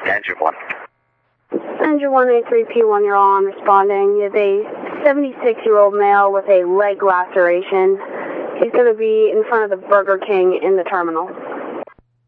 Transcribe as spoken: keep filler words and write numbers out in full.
Engine one. Engine one eight three P one, you're on responding. He is a seventy-six-year-old male with a leg laceration. He's going to be in front of the Burger King in the terminal.